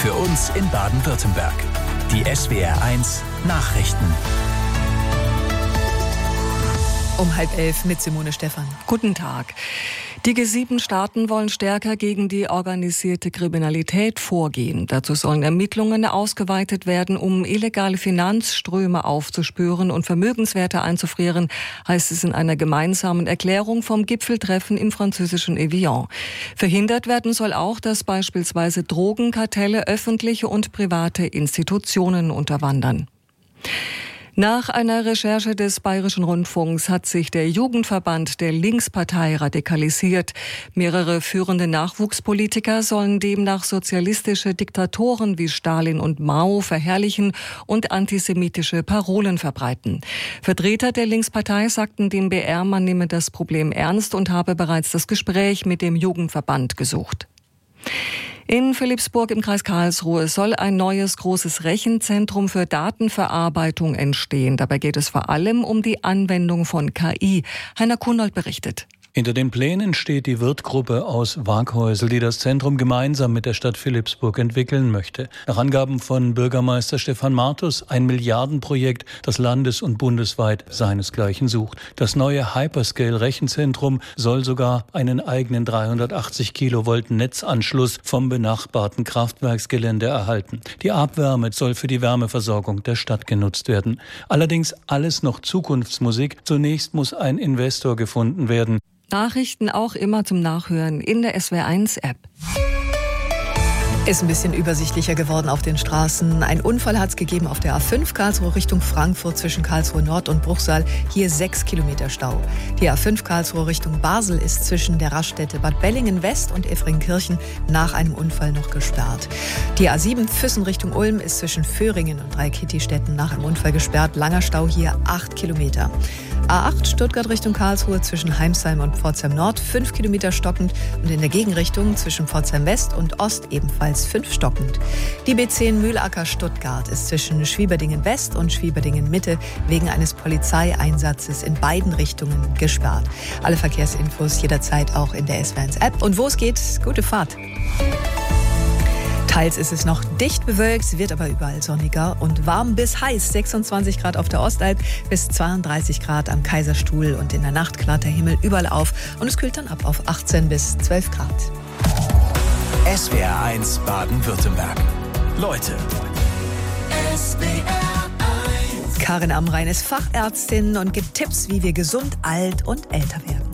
Für uns in Baden-Württemberg. Die SWR1 Nachrichten. Um 10:30 mit Simone Stephan. Guten Tag. Die G7-Staaten wollen stärker gegen die organisierte Kriminalität vorgehen. Dazu sollen Ermittlungen ausgeweitet werden, um illegale Finanzströme aufzuspüren und Vermögenswerte einzufrieren, heißt es in einer gemeinsamen Erklärung vom Gipfeltreffen im französischen Evian. Verhindert werden soll auch, dass beispielsweise Drogenkartelle öffentliche und private Institutionen unterwandern. Nach einer Recherche des Bayerischen Rundfunks hat sich der Jugendverband der Linkspartei radikalisiert. Mehrere führende Nachwuchspolitiker sollen demnach sozialistische Diktatoren wie Stalin und Mao verherrlichen und antisemitische Parolen verbreiten. Vertreter der Linkspartei sagten dem BR, man nehme das Problem ernst und habe bereits das Gespräch mit dem Jugendverband gesucht. In Philippsburg im Kreis Karlsruhe soll ein neues großes Rechenzentrum für Datenverarbeitung entstehen. Dabei geht es vor allem um die Anwendung von KI. Heiner Kunold berichtet. Hinter den Plänen steht die Wirtgruppe aus Waaghäusel, die das Zentrum gemeinsam mit der Stadt Philippsburg entwickeln möchte. Nach Angaben von Bürgermeister Stefan Martus ein Milliardenprojekt, das landes- und bundesweit seinesgleichen sucht. Das neue Hyperscale-Rechenzentrum soll sogar einen eigenen 380 Kilovolt Netzanschluss vom benachbarten Kraftwerksgelände erhalten. Die Abwärme soll für die Wärmeversorgung der Stadt genutzt werden. Allerdings alles noch Zukunftsmusik. Zunächst muss ein Investor gefunden werden. Nachrichten auch immer zum Nachhören in der SWR1-App. Ist ein bisschen übersichtlicher geworden auf den Straßen. Ein Unfall hat es gegeben auf der A5 Karlsruhe Richtung Frankfurt zwischen Karlsruhe Nord und Bruchsal. Hier 6 Kilometer Stau. Die A5 Karlsruhe Richtung Basel ist zwischen der Raststätte Bad Bellingen West und Effringkirchen nach einem Unfall noch gesperrt. Die A7 Füssen Richtung Ulm ist zwischen Föhringen und Dreikitti-Städten nach einem Unfall gesperrt. Langer Stau hier 8 Kilometer. A8 Stuttgart Richtung Karlsruhe zwischen Heimsheim und Pforzheim Nord 5 Kilometer stockend und in der Gegenrichtung zwischen Pforzheim West und Ost ebenfalls 5 stockend. Die B10 Mühlacker Stuttgart ist zwischen Schwieberdingen West und Schwieberdingen Mitte wegen eines Polizeieinsatzes in beiden Richtungen gesperrt. Alle Verkehrsinfos jederzeit auch in der SWR1-App. Und wo es geht, gute Fahrt. Teils ist es noch dicht bewölkt, wird aber überall sonniger und warm bis heiß. 26 Grad auf der Ostalb bis 32 Grad am Kaiserstuhl und in der Nacht klart der Himmel überall auf und es kühlt dann ab auf 18 bis 12 Grad. SWR1 Baden-Württemberg. Leute. Karin Amrein ist Fachärztin und gibt Tipps, wie wir gesund, alt und älter werden.